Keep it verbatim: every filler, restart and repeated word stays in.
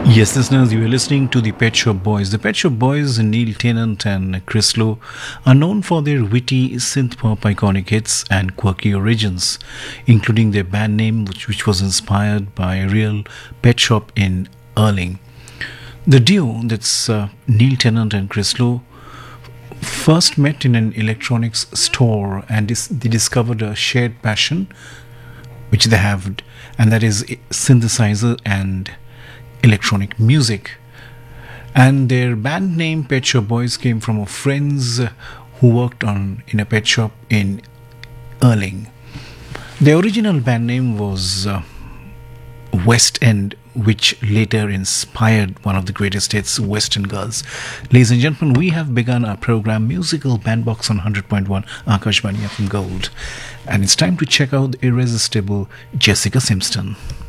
Yes, listeners, you are listening to the Pet Shop Boys. The Pet Shop Boys, Neil Tennant and Chris Lowe, are known for their witty synth pop iconic hits and quirky origins, including their band name, which, which was inspired by a real pet shop in Erling. The duo, that's uh, Neil Tennant and Chris Lowe, first met in an electronics store and dis- they discovered a shared passion which they have, and that is synthesizer and electronic music. And their band name Pet Shop Boys came from a friends who worked on in a pet shop in Erling. The original band name was uh, West End, which later inspired one of the greatest hits, Western Girls. Ladies and gentlemen, we have begun our program Musical Bandbox on one hundred point one Akashvani F M Gold, and it's time to check out the irresistible Jessica Simpson.